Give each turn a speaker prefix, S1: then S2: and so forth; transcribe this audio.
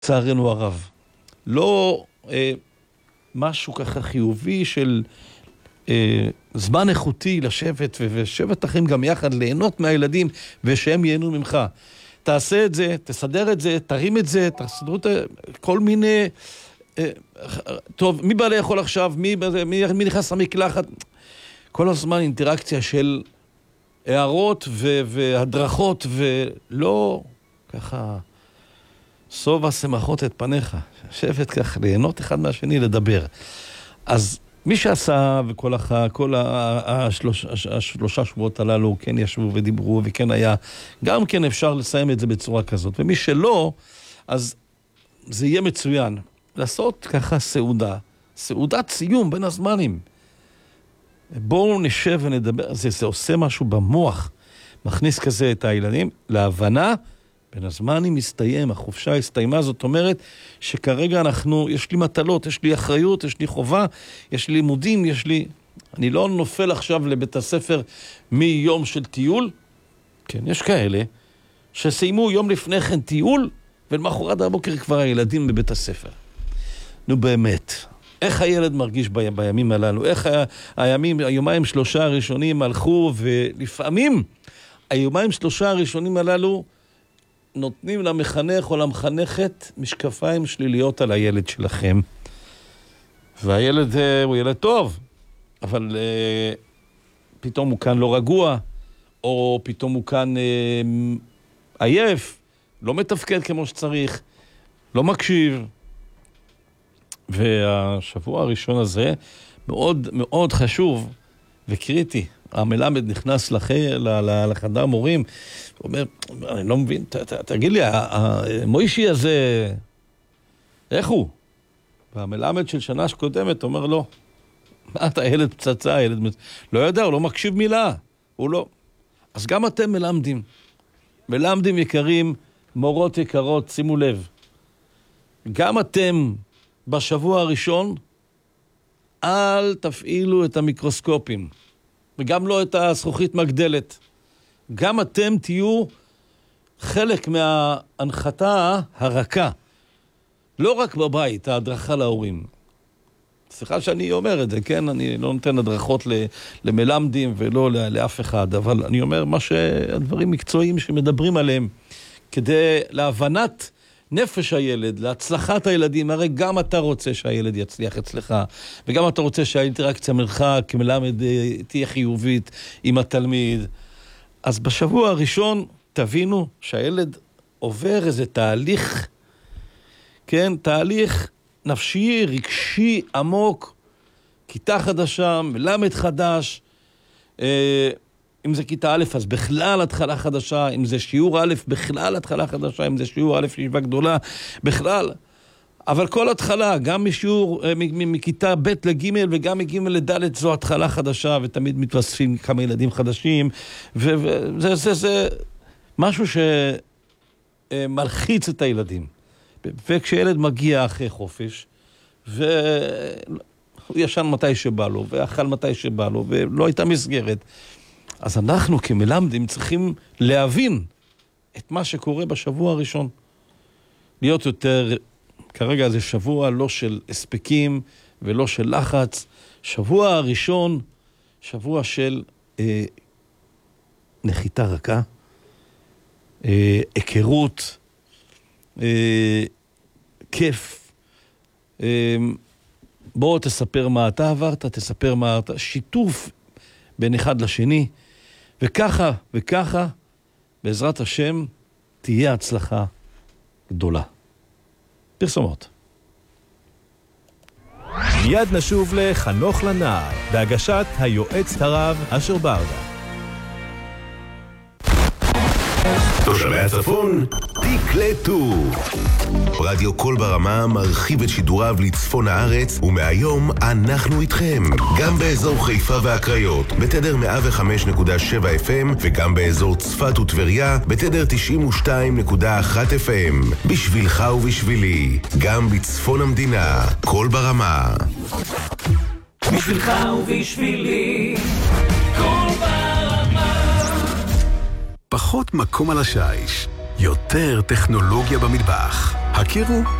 S1: לצערנו הרב. לא משהו ככה חיובי של זמן איכותי לשבת ושבת לכם גם יחד ליהנות מהילדים ושהם ייהנו ממך. תעשה את זה, תסדר את זה, תרים את זה, תסדרו את כל מיני... טוב, מי בא לאכול עכשיו? מי נכנס למקלחת? כל הזמן אינטראקציה של הערות והדרכות, ולא ככה סובה שמחות את פניך. שבת ככה, ליהנות אחד מהשני, לדבר. אז מי שעשה וכל השלושה שבועות הללו כן ישבו ודיברו וכן היה, גם כן אפשר לסיים את זה בצורה כזאת. ומי שלא, אז זה יהיה מצוין. לעשות ככה סעודת סיום בין הזמנים. בואו נשב ונדבר, זה עושה משהו במוח, מכניס כזה את הילדים להבנה, בין הזמנים מסתיים, החופשה הסתיימה, זאת אומרת שכרגע יש לי מטלות, יש לי אחריות, יש לי חובה, יש לי לימודים, אני לא נופל עכשיו לבית הספר מיום של טיול, כן, יש כאלה שסיימו יום לפני כן טיול, ולמחרת הבוקר כבר הילדים בבית הספר. נו באמת, איך הילד מרגיש בימים הללו? איך היומיים שלושה הראשונים הלכו, ולפעמים היומיים שלושה הראשונים הללו נותנים למחנך או למחנכת משקפיים שליליות על הילד שלכם. והילד הוא ילד טוב, אבל פתאום הוא כאן לא רגוע, או פתאום הוא כאן עייף, לא מתפקד כמו שצריך, לא מקשיב. והשבוע הראשון הזה מאוד מאוד חשוב וקריטי. המלמד נכנס לחדר מורים, הוא אומר, אני לא מבין, תגיד לי, המוישי הזה, איך הוא? והמלמד של שנה שקודמת אומר לו, מה אתה ילד פצצה, לא יודע, הוא לא מקשיב מילה, הוא לא. אז גם אתם מלמדים יקרים, מורות יקרות, שימו לב, גם אתם בשבוע הראשון, אל תפעילו את המיקרוסקופים, וגם לא את הזכוכית מגדלת. גם אתם תהיו חלק מההנחתה הרכה. לא רק בבית, ההדרכה להורים. סליחה שאני אומר את זה, כן? אני לא נותן הדרכות למלמדים ולא לאף אחד, אבל אני אומר הדברים מקצועיים שמדברים עליהם, כדי להבנת נפש הילד, להצלחת הילדים. הרי גם אתה רוצה שהילד יצליח אצלך, וגם אתה רוצה שהאינטראקציה מלך כמלמד תהיה חיובית עם התלמיד. אז בשבוע הראשון תבינו שהילד עובר איזה תהליך, כן, תהליך נפשי, רגשי, עמוק, כיתה חדשה, מלמד חדש, אם זה כיתה א', אז בכלל התחלה חדשה, אם זה שיעור א', בכלל התחלה חדשה, אם זה שיעור א', ישיבה גדולה, בכלל. אבל כל התחלה, גם משיעור, מכיתה ב' לג' וגם מג' לד', זו התחלה חדשה, ותמיד מתווספים כמה ילדים חדשים, וזה משהו שמלחיץ את הילדים. וכשילד מגיע אחרי חופש, והוא ישן מתי שבא לו, ואכל מתי שבא לו, ולא הייתה מסגרת, אז אנחנו כמלמדים צריכים להבין את מה שקורה בשבוע הראשון. להיות יותר, כרגע זה שבוע לא של הספקים ולא של לחץ. שבוע הראשון, שבוע של נחיתה רכה, היכרות, כיף. בוא תספר מה אתה עברת, תספר מה אתה, שיתוף בין אחד לשני, וככה, בעזרת השם, תהיה הצלחה גדולה. פרסומות.
S2: מיד נשוב לחנוך לנער, בהגשת היועץ הרב אשר ברדה.
S3: תושבי הצפון, תקלטו. רדיו קול ברמה מרחיב את שידוריו לצפון הארץ, ומהיום אנחנו איתכם. גם באזור חיפה והקריות, בתדר 105.7 FM, וגם באזור צפת וטבריה, בתדר 92.1 FM. בשבילך ובשבילי, גם בצפון המדינה, קול ברמה.
S4: בשבילך ובשבילי, קול ברמה.
S5: פחות מקום על השיש, יותר טכנולוגיה במטבח.
S3: הכירו